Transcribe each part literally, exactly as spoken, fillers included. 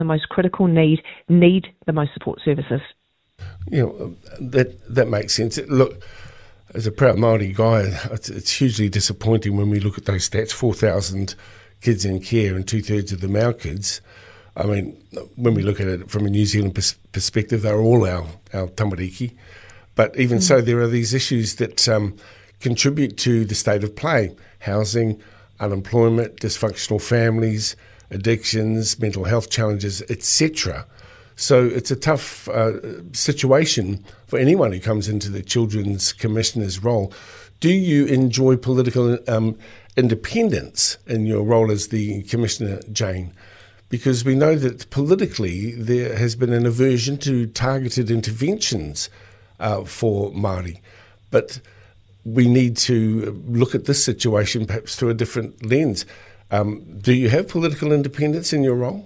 the most critical need need the most support services. You know, that that makes sense. Look, as a proud Māori guy, it's, it's hugely disappointing when we look at those stats, four thousand kids in care and two-thirds of them our kids. I mean, when we look at it from a New Zealand pers- perspective, they're all our, our tamariki. But even mm. so, there are these issues that um, contribute to the state of play: housing, unemployment, dysfunctional families, addictions, mental health challenges, et cetera. So it's a tough uh, situation for anyone who comes into the Children's Commissioner's role. Do you enjoy political um, independence in your role as the Commissioner, Jane? Because we know that politically there has been an aversion to targeted interventions uh, for Māori. But we need to look at this situation perhaps through a different lens. Um, do you have political independence in your role?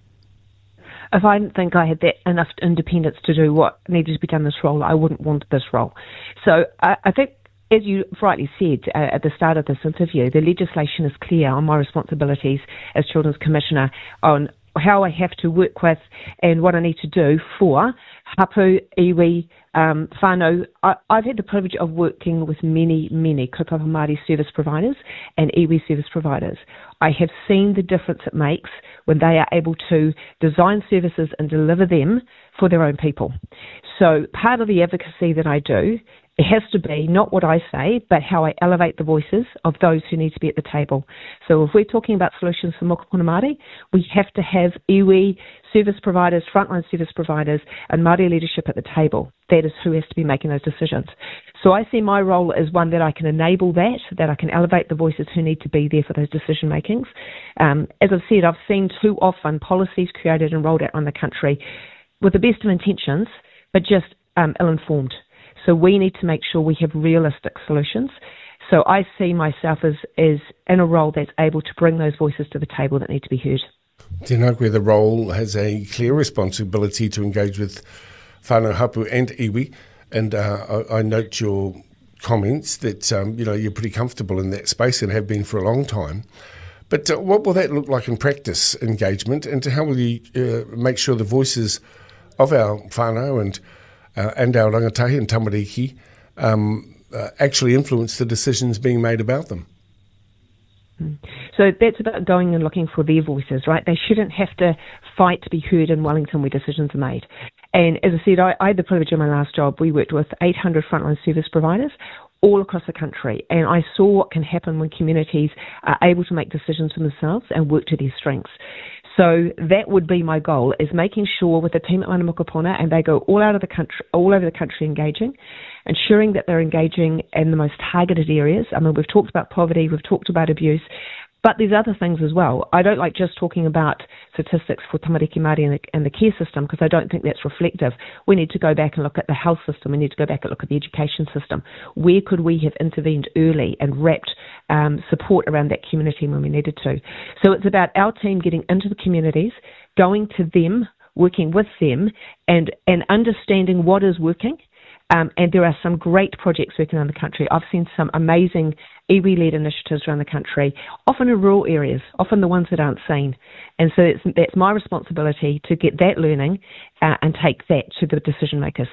If I didn't think I had that enough independence to do what needed to be done in this role, I wouldn't want this role. So I, I think, as you rightly said uh, at the start of this interview, the legislation is clear on my responsibilities as Children's Commissioner on how I have to work with and what I need to do for hapu, iwi, um, whānau. I, I've had the privilege of working with many, many kaupapa Māori service providers and iwi service providers. I have seen the difference it makes when they are able to design services and deliver them for their own people. So part of the advocacy that I do, it has to be not what I say, but how I elevate the voices of those who need to be at the table. So if we're talking about solutions for mokopuna Māori, we have to have iwi service providers, frontline service providers, and Māori leadership at the table. That is who has to be making those decisions. So I see my role as one that I can enable that, that I can elevate the voices who need to be there for those decision makings. Um, as I've said, I've seen too often policies created and rolled out on the country with the best of intentions, but just um, ill-informed. So we need to make sure we have realistic solutions. So I see myself as, as in a role that's able to bring those voices to the table that need to be heard. Tēnā koe, the role has a clear responsibility to engage with whānau hapu and iwi, and uh, I, I note your comments that um, you know, you're pretty comfortable in that space and have been for a long time. But uh, what will that look like in practice engagement, and how will you uh, make sure the voices of our whānau and Uh, and our rangatahi and tamariki um, uh, actually influence the decisions being made about them? So that's about going and looking for their voices, right? They shouldn't have to fight to be heard in Wellington where decisions are made. And as I said, I, I had the privilege in my last job. We worked with eight hundred frontline service providers all across the country, and I saw what can happen when communities are able to make decisions for themselves and work to their strengths. So that would be my goal, is making sure with the team at Mana Mokopuna, and they go all out of the country, all over the country engaging, ensuring that they're engaging in the most targeted areas. I mean, we've talked about poverty, we've talked about abuse, but there's other things as well. I don't like just talking about statistics for tamariki Māori and the, and the care system, because I don't think that's reflective. We need to go back and look at the health system. We need to go back and look at the education system. Where could we have intervened early and wrapped um, support around that community when we needed to? So it's about our team getting into the communities, going to them, working with them, and, and understanding what is working. Um, and there are some great projects working around the country. I've seen some amazing iwi-led initiatives around the country, often in rural areas, often the ones that aren't seen. And so it's, that's my responsibility to get that learning uh, and take that to the decision makers.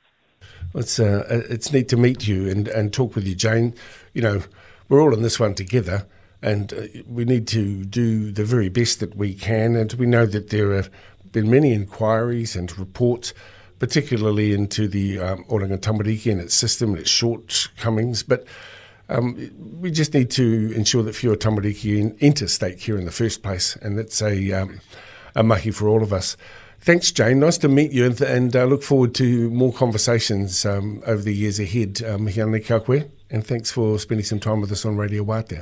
It's uh, it's neat to meet you and, and talk with you, Jane. You know, we're all in this one together, and uh, we need to do the very best that we can. And we know that there have been many inquiries and reports, particularly into the um, Oranga Tamariki and its system and its shortcomings. But um, we just need to ensure that fewer tamariki enter state care in the first place, and that's a, um, a mahi for all of us. Thanks, Jane. Nice to meet you, and, and uh, look forward to more conversations um, over the years ahead. Uh, mihi ana kia koe, and thanks for spending some time with us on Radio Wātea.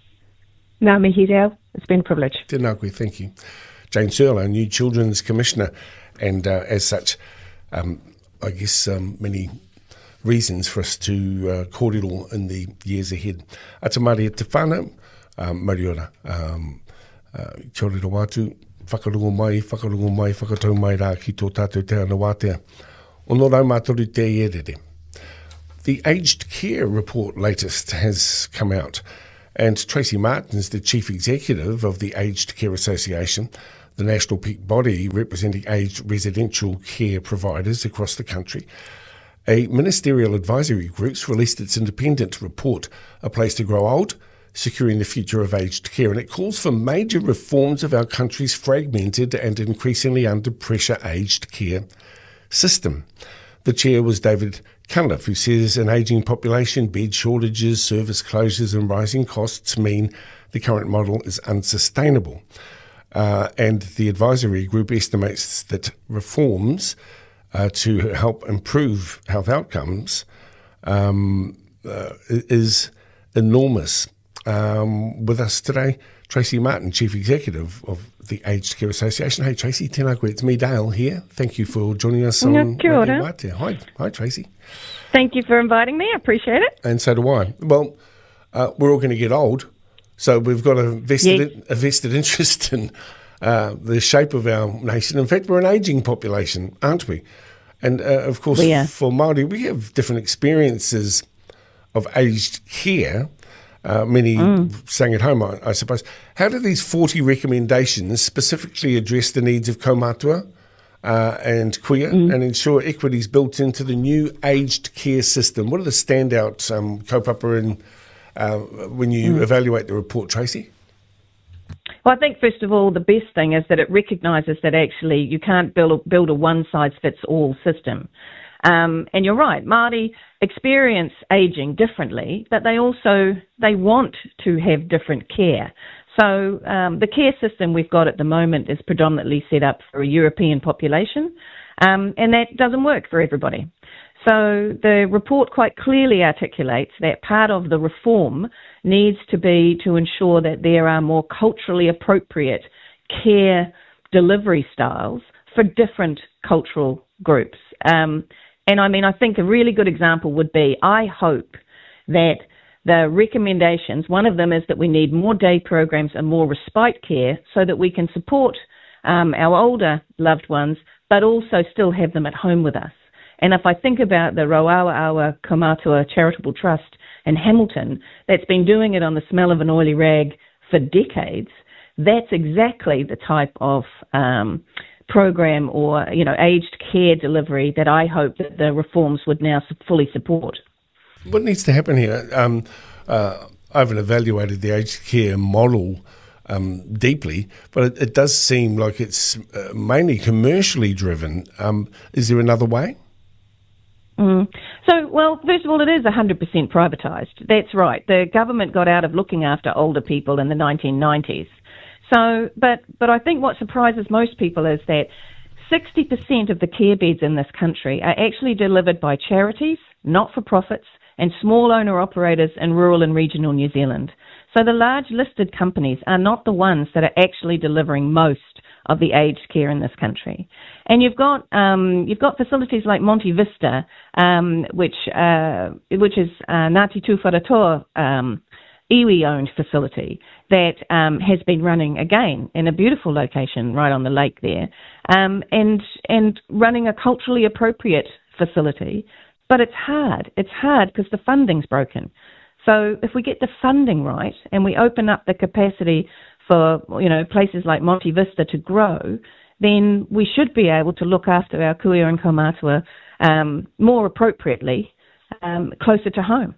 Ngā mihi reo. It's been a privilege. Tēnā koe, thank you. Jane Searle, our new Children's Commissioner, and uh, as such, um, I guess um, many reasons for us to uh, kōrero in the years ahead. Ata Māori e te whānau, um, Māori ora, um, uh, kia ora wātu, whakarungo mai, whakarungo mai, whakatau mai rā ki tō tātou te ana Wātea. Ono rau mātoru te ierere. The Aged Care Report latest has come out, and Tracy Martin is the Chief Executive of the Aged Care Association. the national peak body representing aged residential care providers across the country. A ministerial advisory group's released its independent report, A Place to Grow Old, Securing the Future of Aged Care, and it calls for major reforms of our country's fragmented and increasingly under pressure aged care system. The chair was David Cunliffe, who says an ageing population, bed shortages, service closures and rising costs mean the current model is unsustainable. Uh, and the advisory group estimates that reforms uh, to help improve health outcomes um, uh, is enormous. Um, with us today, Tracy Martin, Chief Executive of the Aged Care Association. Hey Tracy, tēnā koe, it's me, Dale, here. Thank you for joining us on Kia ora. Radio Mate. Hi, hi Tracy. Thank you for inviting me, I appreciate it. And so do I. Well, uh, we're all going to get old, so we've got a vested, Yes. a vested interest in uh, the shape of our nation. In fact, we're an ageing population, aren't we? And uh, of course, We are. for Māori, we have different experiences of aged care. Uh, many Mm. staying at home, I, I suppose. How do these forty recommendations specifically address the needs of kaumātua uh, and queer Mm. and ensure equity is built into the new aged care system? What are the standouts, um, kaupapa, in, uh, when you Mm. evaluate the report, Tracy? Well, I think, first of all, the best thing is that it recognises that actually you can't build a, build a one-size-fits-all system. Um, and you're right, Māori experience ageing differently, but they also, they want to have different care. So um, the care system we've got at the moment is predominantly set up for a European population, um, and that doesn't work for everybody. So the report quite clearly articulates that part of the reform needs to be to ensure that there are more culturally appropriate care delivery styles for different cultural groups. Um, and I mean, I think a really good example would be, I hope that the recommendations, one of them is that we need more day programs and more respite care so that we can support um, our older loved ones, but also still have them at home with us. And if I think about the Roawa Awa Kaumātua Charitable Trust in Hamilton, that's been doing it on the smell of an oily rag for decades, that's exactly the type of um, program or, you know, aged care delivery that I hope that the reforms would now fully support. What needs to happen here? Um, uh, I haven't evaluated the aged care model um, deeply, but it, it does seem like it's uh, mainly commercially driven. Um, is there another way? Mm. So, well, first of all, it is one hundred percent privatised. That's right. The government got out of looking after older people in the nineteen nineties. So, but, but I think what surprises most people is that sixty percent of the care beds in this country are actually delivered by charities, not-for-profits, and small owner-operators in rural and regional New Zealand. So the large listed companies are not the ones that are actually delivering most of the aged care in this country. And you've got um, you've got facilities like Monte Vista, um, which uh, which is uh, Ngāti Tūwharetoa um, iwi-owned facility that um, has been running, again, in a beautiful location right on the lake there, um, and and running a culturally appropriate facility. But it's hard. It's hard because the funding's broken. So if we get the funding right and we open up the capacity for, you know, places like Monte Vista to grow, then we should be able to look after our kuia and kaumātua um, more appropriately, um, closer to home.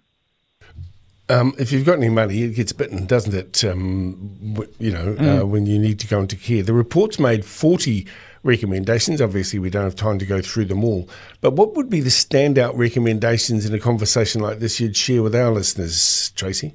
Um, if you've got any money, it gets bitten, doesn't it? Um, w- you know, Mm. uh, when you need to go into care. The report's made forty recommendations. Obviously, we don't have time to go through them all. But what would be the standout recommendations in a conversation like this you'd share with our listeners, Tracy?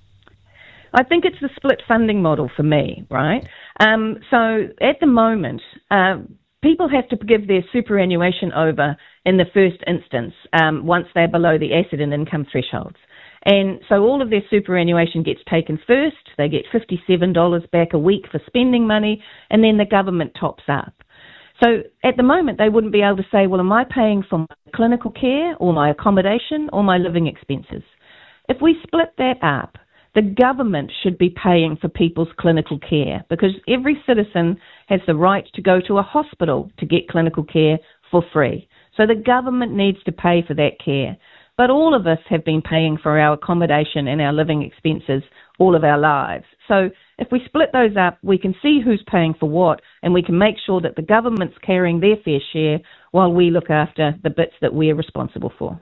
I think it's the split funding model for me, right? Um, so at the moment, uh, people have to give their superannuation over in the first instance um, once they're below the asset and income thresholds. And so all of their superannuation gets taken first. They get fifty-seven dollars back a week for spending money, and then the government tops up. So at the moment, they wouldn't be able to say, well, am I paying for my clinical care or my accommodation or my living expenses? If we split that up, the government should be paying for people's clinical care, because every citizen has the right to go to a hospital to get clinical care for free. So the government needs to pay for that care. But all of us have been paying for our accommodation and our living expenses all of our lives. So if we split those up, we can see who's paying for what, and we can make sure that the government's carrying their fair share while we look after the bits that we're responsible for.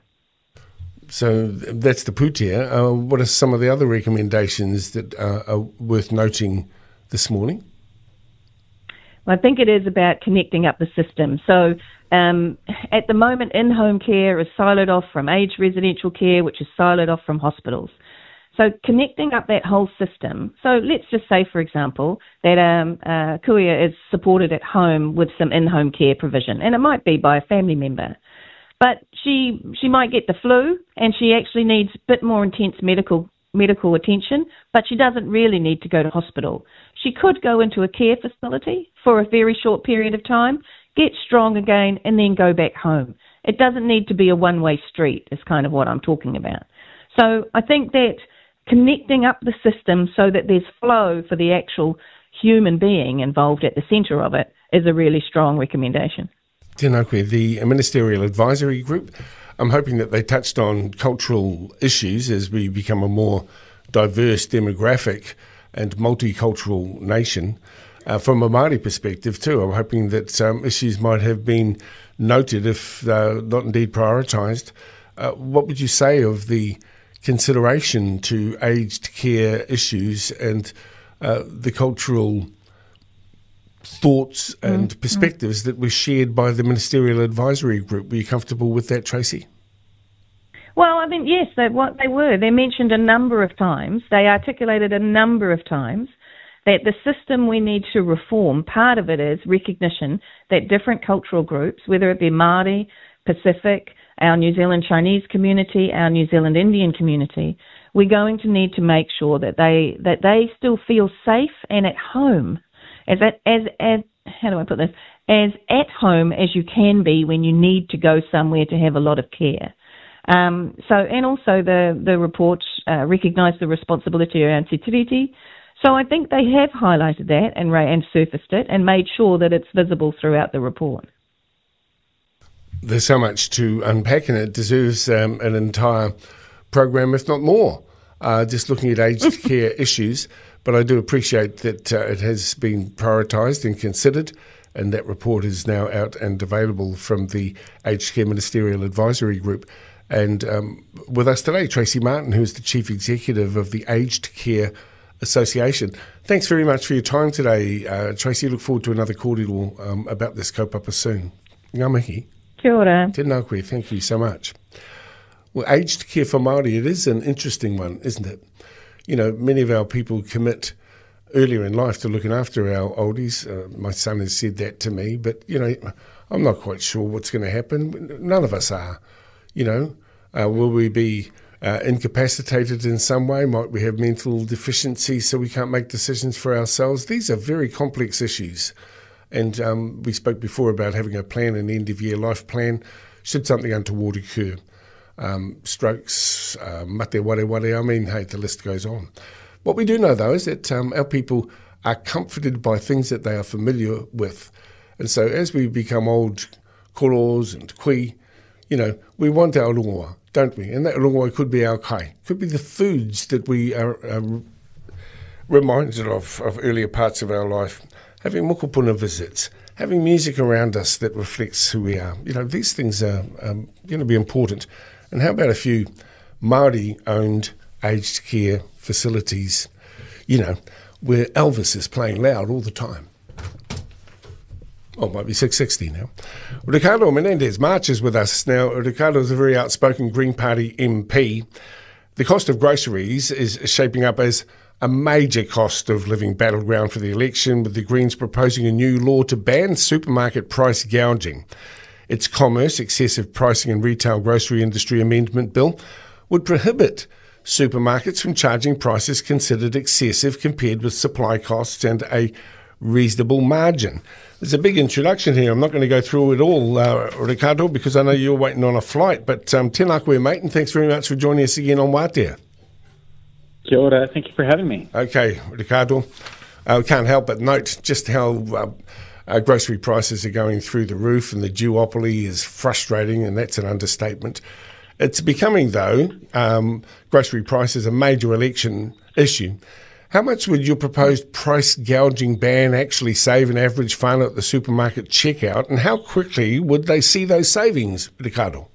So that's the pūtea. Uh, what are some of the other recommendations that uh, are worth noting this morning? Well, I think it is about connecting up the system. So um, at the moment, in-home care is siloed off from aged residential care, which is siloed off from hospitals. So connecting up that whole system. So let's just say, for example, that um, uh, Kuia is supported at home with some in-home care provision, and it might be by a family member. But she she might get the flu, and she actually needs a bit more intense medical medical attention, but she doesn't really need to go to hospital. She could go into a care facility for a very short period of time, get strong again, and then go back home. It doesn't need to be a one-way street, is kind of what I'm talking about. So I think that connecting up the system so that there's flow for the actual human being involved at the centre of it is a really strong recommendation. Tēnā koe, the Ministerial Advisory Group, I'm hoping that they touched on cultural issues as we become a more diverse demographic and multicultural nation. Uh, from a Māori perspective too, I'm hoping that um, issues might have been noted if uh, not indeed prioritised. Uh, what would you say of the consideration to aged care issues and uh, the cultural thoughts and mm, perspectives mm. that were shared by the Ministerial Advisory Group? Were you comfortable with that, Tracy? Well, I mean, yes, they, what they were. They mentioned a number of times, they articulated a number of times that the system we need to reform, part of it is recognition that different cultural groups, whether it be Māori, Pacific, our New Zealand Chinese community, our New Zealand Indian community, we're going to need to make sure that they that they still feel safe and at home, as at, as as how do I put this, as at home as you can be when you need to go somewhere to have a lot of care. Um, so, and also the the report uh, recognised the responsibility around te tiriti. So I think they have highlighted that and and surfaced it and made sure that it's visible throughout the report. There's so much to unpack, and it deserves um, an entire program, if not more, uh, just looking at aged care issues. But I do appreciate that uh, it has been prioritised and considered, and that report is now out and available from the Aged Care Ministerial Advisory Group. And um, with us today, Tracy Martin, who's the Chief Executive of the Aged Care Association. Thanks very much for your time today, uh, Tracy. Look forward to another cordial um, about this kaupapa soon. Ngā mihi. Kia ora. Tēnā koe, thank you so much. Well, aged care for Māori, it is an interesting one, isn't it? You know, many of our people commit earlier in life to looking after our oldies. Uh, my son has said that to me, but, you know, I'm not quite sure what's going to happen. None of us are, you know. Uh, will we be uh, incapacitated in some way? Might we have mental deficiency so we can't make decisions for ourselves? These are very complex issues. And um, we spoke before about having a plan, an end-of-year life plan, should something untoward occur. Um, strokes, uh, mate ware ware, I mean, hey, the list goes on. What we do know, though, is that um, our people are comforted by things that they are familiar with. And so as we become old koros and kui, you know, we want our rongoa, don't we? And that rongoa could be our kai, could be the foods that we are, are reminded of, of earlier parts of our life. Having mokopuna visits, having music around us that reflects who we are. You know, these things are um, going to be important. And how about a few Māori-owned aged care facilities, you know, where Elvis is playing loud all the time? Oh, it might be six sixty now. Ricardo Menendez marches with us. Now, Ricardo is a very outspoken Green Party M P. The cost of groceries is shaping up as a major cost of living battleground for the election, with the Greens proposing a new law to ban supermarket price gouging. Its Commerce, Excessive Pricing and Retail Grocery Industry Amendment Bill would prohibit supermarkets from charging prices considered excessive compared with supply costs and a reasonable margin. There's a big introduction here. I'm not going to go through it all, uh, Ricardo, because I know you're waiting on a flight, but um, tēnā koe, mate, and thanks very much for joining us again on Wātea. Kia ora, thank you for having me. Okay, Ricardo, I uh, can't help but note just how uh, uh, grocery prices are going through the roof, and the duopoly is frustrating, and that's an understatement. It's becoming, though, um, grocery prices a major election issue. How much would your proposed price gouging ban actually save an average whānau at the supermarket checkout, and how quickly would they see those savings, Ricardo?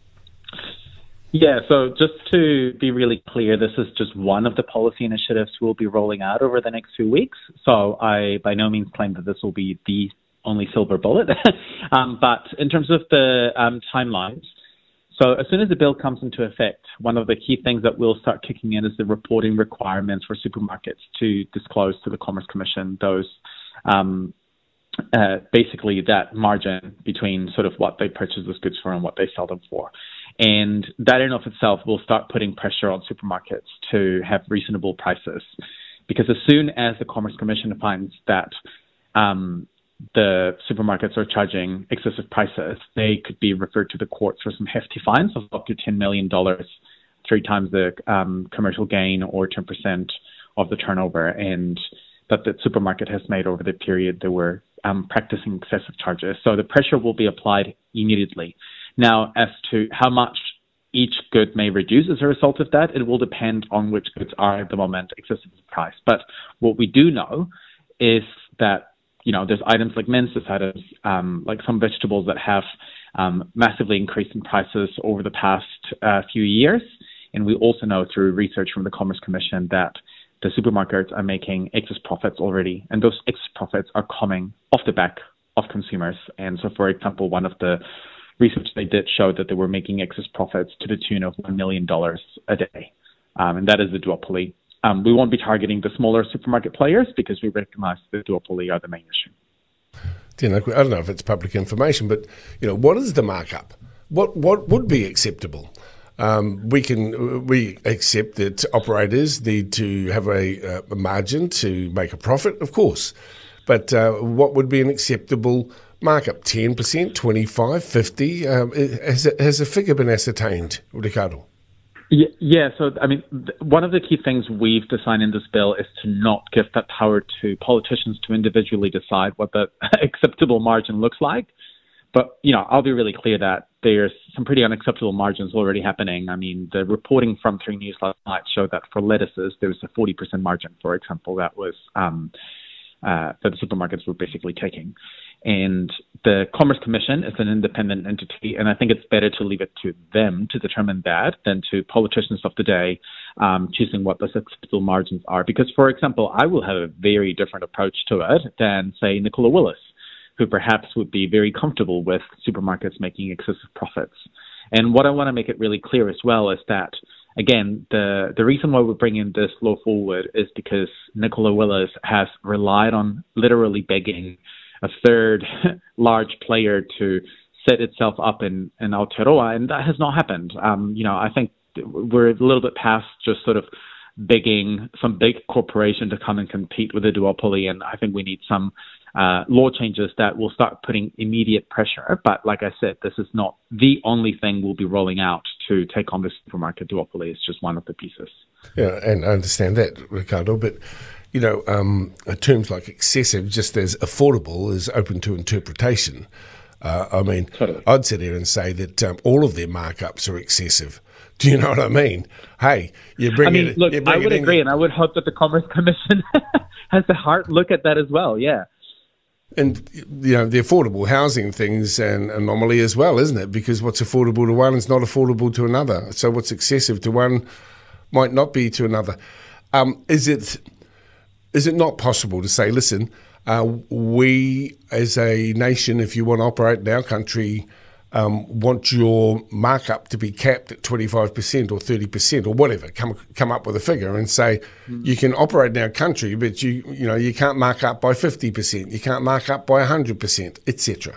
Yeah, so just to be really clear, this is just one of the policy initiatives we'll be rolling out over the next few weeks. So I by no means claim that this will be the only silver bullet. um, but in terms of the um, timelines, so as soon as the bill comes into effect, one of the key things that will start kicking in is the reporting requirements for supermarkets to disclose to the Commerce Commission those um, uh, basically that margin between sort of what they purchase those goods for and what they sell them for. And that in of itself will start putting pressure on supermarkets to have reasonable prices. Because as soon as the Commerce Commission finds that um, the supermarkets are charging excessive prices, they could be referred to the courts for some hefty fines of up to ten million dollars, three times the um, commercial gain or ten percent of the turnover, and that the supermarket has made over the period they were um, practicing excessive charges. So the pressure will be applied immediately. Now, as to how much each good may reduce as a result of that, it will depend on which goods are at the moment excessively priced. But what we do know is that you know, there's items like menses items, um, like some vegetables that have um, massively increased in prices over the past uh, few years. And we also know through research from the Commerce Commission that the supermarkets are making excess profits already. And those excess profits are coming off the back of consumers. And so, for example, one of the research they did showed that they were making excess profits to the tune of one million dollars a day. Um, and that is the duopoly. Um, we won't be targeting the smaller supermarket players because we recognize the duopoly are the main issue. You know, I don't know if it's public information, but you know, what is the markup? What what would be acceptable? Um, we can we accept that operators need to have a, a margin to make a profit, of course, but uh, what would be an acceptable markup? ten percent, twenty-five, fifty? Um, has has a figure been ascertained, Ricardo? Yeah, yeah, so, I mean, th- one of the key things we've designed in this bill is to not give that power to politicians to individually decide what the acceptable margin looks like. But, you know, I'll be really clear that there's some pretty unacceptable margins already happening. I mean, the reporting from three News last night showed that for lettuces, there was a forty percent margin, for example, that was um, uh, that the supermarkets were basically taking. And the Commerce Commission is an independent entity, and I think it's better to leave it to them to determine that than to politicians of the day um, choosing what those acceptable margins are. Because, for example, I will have a very different approach to it than, say, Nicola Willis, who perhaps would be very comfortable with supermarkets making excessive profits. And what I want to make it really clear as well is that, again, the, the reason why we're bringing this law forward is because Nicola Willis has relied on literally begging a third large player to set itself up in, in Aotearoa, and that has not happened. Um, you know, I think we're a little bit past just sort of begging some big corporation to come and compete with the duopoly, and I think we need some uh, law changes that will start putting immediate pressure. But like I said, this is not the only thing we'll be rolling out to take on the supermarket duopoly. It's just one of the pieces. Yeah, and I understand that, Ricardo, but you know, um, terms like excessive, just as affordable, is open to interpretation. Uh, I mean, totally. I'd sit here and say that um, all of their markups are excessive. Do you know what I mean? Hey, you bring I mean, it. Look, you bring I would it agree, and I would hope that the Commerce Commission has a hard look at that as well. Yeah. And, you know, the affordable housing thing's an anomaly as well, isn't it? Because what's affordable to one is not affordable to another. So what's excessive to one might not be to another. Um, is it is it not possible to say, listen, uh, we as a nation, if you want to operate in our country, um, want your markup to be capped at twenty-five percent or thirty percent or whatever, come come up with a figure and say, mm. you can operate in our country, but you you know you can't mark up by fifty percent, you can't mark up by one hundred percent, et cetera.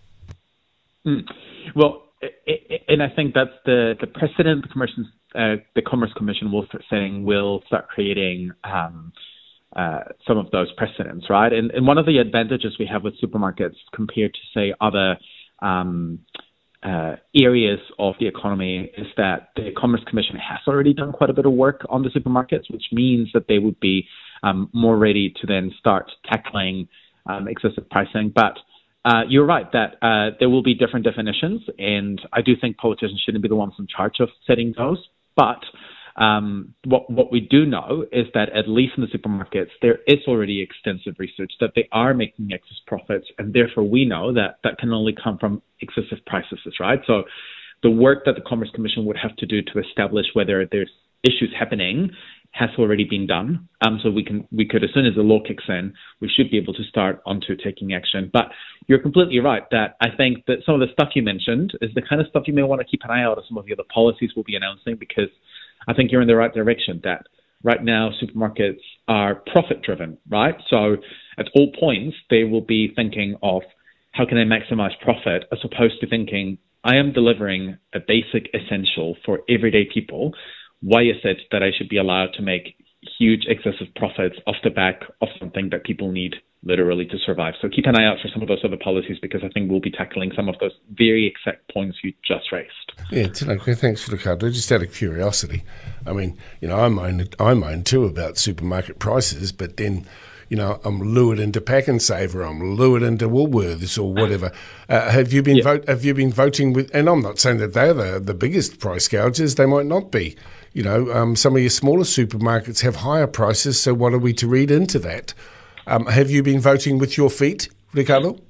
Mm. Well, and I think that's the, the precedent the, Commerce, uh, the Commerce Commission will start setting, will start creating um, uh, some of those precedents, right? And, and one of the advantages we have with supermarkets compared to, say, other um, uh, areas of the economy is that the Commerce Commission has already done quite a bit of work on the supermarkets, which means that they would be um, more ready to then start tackling um, excessive pricing. But uh, you're right that uh, there will be different definitions, and I do think politicians shouldn't be the ones in charge of setting those. But um, what what we do know is that at least in the supermarkets, there is already extensive research that they are making excess profits, and therefore we know that that can only come from excessive prices, right? So the work that the Commerce Commission would have to do to establish whether there's issues happening has already been done. Um, so we can, we could, as soon as the law kicks in, we should be able to start onto taking action. But you're completely right that I think that some of the stuff you mentioned is the kind of stuff you may want to keep an eye out on some of the other policies we'll be announcing, because I think you're in the right direction that right now supermarkets are profit driven, right? So at all points, they will be thinking of how can I maximize profit as opposed to thinking I am delivering a basic essential for everyday people. Why is it that I should be allowed to make huge excessive profits off the back of something that people need literally to survive? So keep an eye out for some of those other policies, because I think we'll be tackling some of those very exact points you just raised. Yeah, okay, thanks for the card. Just out of curiosity, I mean, you know, I moan, I moan too about supermarket prices, but then, you know, I'm lured into Pack and Saver, I'm lured into Woolworths or whatever. Uh, have you been yeah. vote? Have you been voting with? And I'm not saying that they're the, the biggest price gougers; they might not be. You know, um, some of your smaller supermarkets have higher prices. So what are we to read into that? Um, have you been voting with your feet, Ricardo?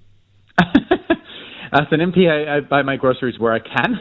As an M P, I, I buy my groceries where I can,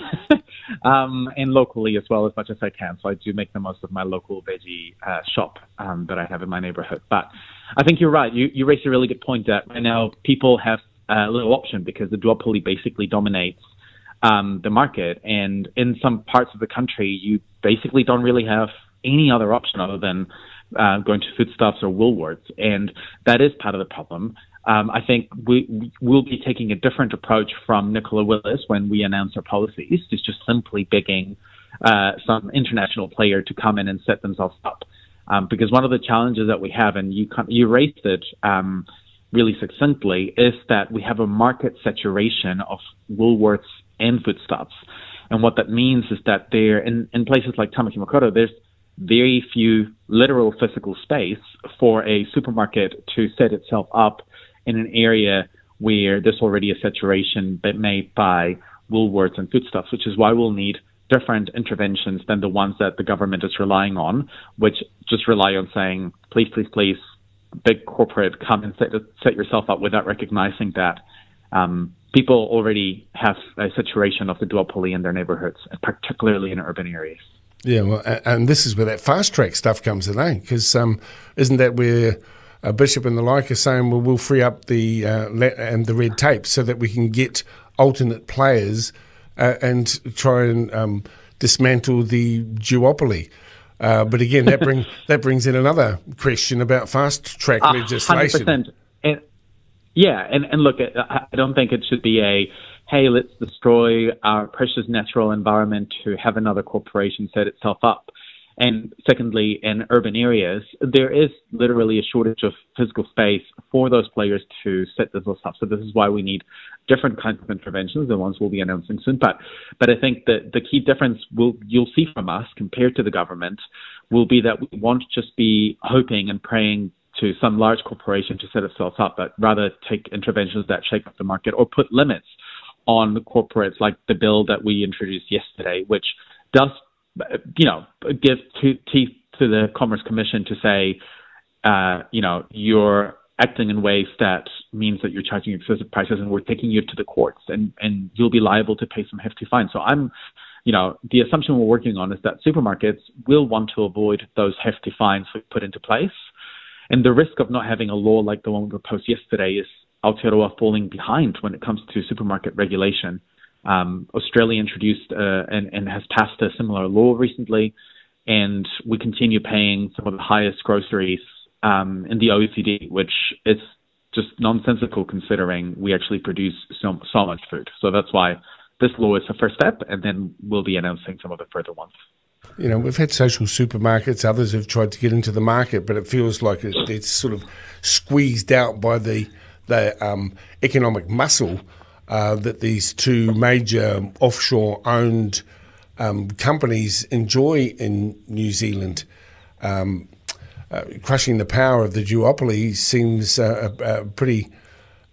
um, and locally as well as much as I can. So I do make the most of my local veggie uh, shop um, that I have in my neighborhood. But I think you're right. You, you raised a really good point that right now people have a little option because the duopoly basically dominates um, the market. And in some parts of the country, you basically don't really have any other option other than uh, going to Foodstuffs or Woolworths. And that is part of the problem. Um, I think we will be taking a different approach from Nicola Willis when we announce our policies. It's just simply begging uh, some international player to come in and set themselves up. Um, because one of the challenges that we have, and you you raised it um, really succinctly, is that we have a market saturation of Woolworths and Foodstuffs. And what that means is that there, in, in places like Tamaki Makaurau, there's very few literal physical space for a supermarket to set itself up in an area where there's already a saturation made by Woolworths and Foodstuffs, which is why we'll need different interventions than the ones that the government is relying on, which just rely on saying, please, please, please, big corporate, come and set, set yourself up, without recognizing that um, people already have a saturation of the duopoly in their neighborhoods, particularly in urban areas. Yeah, well, and this is where that fast track stuff comes in, eh? Because um, isn't that where a Bishop and the like are saying, well, we'll free up the uh, and the red tape so that we can get alternate players uh, and try and um, dismantle the duopoly. Uh, but again, that brings that brings in another question about fast track uh, legislation. one hundred percent. And, yeah, and, and look, I don't think it should be a, hey, let's destroy our precious natural environment to have another corporation set itself up. And secondly, in urban areas, there is literally a shortage of physical space for those players to set themselves up. So this is why we need different kinds of interventions, the ones we'll be announcing soon. But but I think that the key difference will you'll see from us compared to the government will be that we won't just be hoping and praying to some large corporation to set itself up, but rather take interventions that shake up the market or put limits on the corporates, like the bill that we introduced yesterday, which does, you know, give teeth to the Commerce Commission to say, uh, you know, you're acting in ways that means that you're charging excessive prices and we're taking you to the courts and, and you'll be liable to pay some hefty fines. So I'm, you know, the assumption we're working on is that supermarkets will want to avoid those hefty fines we put into place. And the risk of not having a law like the one we proposed yesterday is Aotearoa falling behind when it comes to supermarket regulation. Um, Australia introduced uh, and, and has passed a similar law recently, and we continue paying some of the highest groceries um, in the O E C D, which is just nonsensical considering we actually produce so, so much food. So that's why this law is the first step, and then we'll be announcing some of the further ones. You know, we've had social supermarkets, others have tried to get into the market, but it feels like it, it's sort of squeezed out by the, the um, economic muscle uh, that these two major offshore-owned um, companies enjoy in New Zealand. Um, uh, crushing the power of the duopoly seems uh, a, a pretty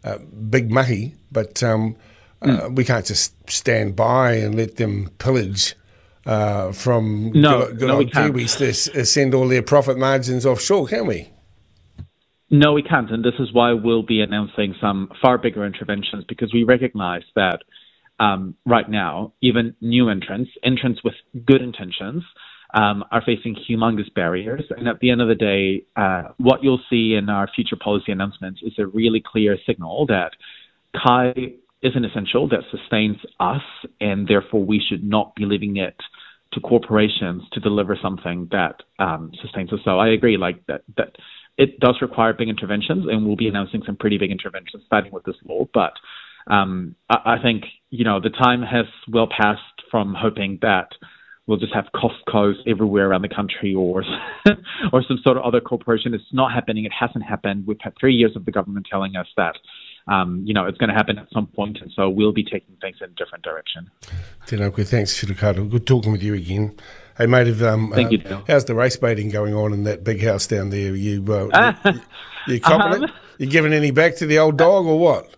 uh, big mahi, but um, mm. uh, we can't just stand by and let them pillage uh, from no, good, good no, old Kiwis to send all their profit margins offshore, can we? No, we can't, and this is why we'll be announcing some far bigger interventions, because we recognize that um, right now, even new entrants, entrants with good intentions, um, are facing humongous barriers. And at the end of the day, uh, what you'll see in our future policy announcements is a really clear signal that Kai is an essential that sustains us, and therefore we should not be leaving it to corporations to deliver something that um, sustains us. So I agree, like that that. It does require big interventions, and we'll be announcing some pretty big interventions starting with this law. But um, I, I think, you know, the time has well passed from hoping that we'll just have Costco's everywhere around the country or or some sort of other corporation. It's not happening. It hasn't happened. We've had three years of the government telling us that, um, you know, it's going to happen at some point, and so we'll be taking things in a different direction. Tēnā koe, thanks, Ricardo. Good talking with you again. Hey, mate, if, um, Thank uh, you, Dale. How's the race baiting going on in that big house down there? You, uh, you, you copping um, it? You giving any back to the old dog or what?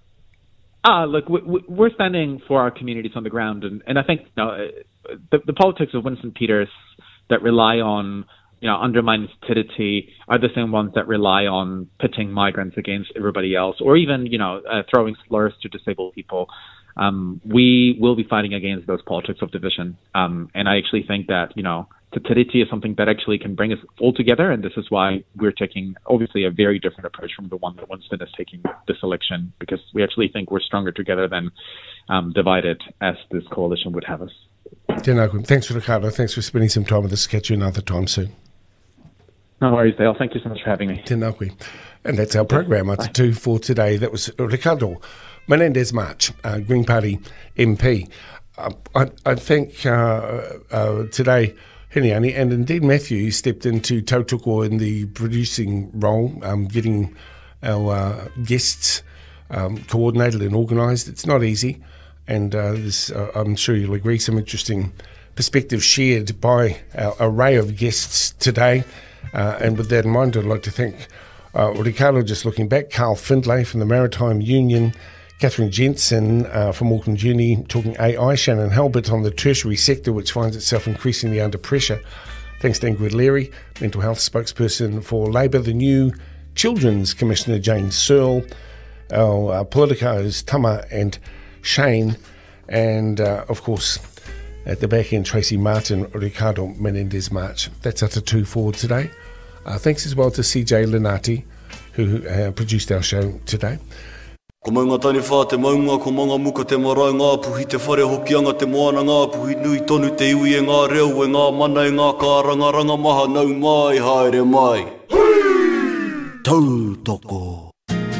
Ah, look, we, we're standing for our communities on the ground, and, and I think, you know, the, the politics of Winston Peters that rely on, you know, undermining stupidity are the same ones that rely on pitting migrants against everybody else, or even, you know, uh, throwing slurs to disabled people. Um, we will be fighting against those politics of division. Um, and I actually think that, you know, stupidity is something that actually can bring us all together. And this is why we're taking, obviously, a very different approach from the one that Winston is taking this election, because we actually think we're stronger together than um, divided, as this coalition would have us. Thanks, Ricardo. Thanks for spending some time with us. Catch you another time soon. No worries, Dale. Thank you so much for having me. Tēnā koe. And that's our program, Ata Two, for today. That was Ricardo Menendez March, uh, Green Party M P. Uh, I, I think uh, uh, today, Hiniani and indeed Matthew stepped into tautoko in the producing role, um, getting our uh, guests um, coordinated and organised. It's not easy, and uh, there's, uh, I'm sure you'll agree, some interesting perspectives shared by our array of guests today. Uh, and with that in mind, I'd like to thank uh, Ricardo, just looking back, Carl Findlay from the Maritime Union, Catherine Jensen uh, from Auckland Uni talking A I, Shannon Halbert on the tertiary sector, which finds itself increasingly under pressure. Thanks to Ingrid Leary, mental health spokesperson for Labour, the new Children's Commissioner Jane Searle, our uh, politicos Tama and Shane, and uh, of course at the back end Tracy Martin, Ricardo Menendez March. That's Ata Two for today. Uh, thanks as well to C J Lenati, who uh, produced our show today. Ko maunga tani wha te maunga, ko maunga muka te marae ngā puhi te whare hokianga te moana ngā puhi nui tonu te iwi e ngā reo e ngā mana e ngā kāranga ranga maha nau mai haere mai. Tautoko.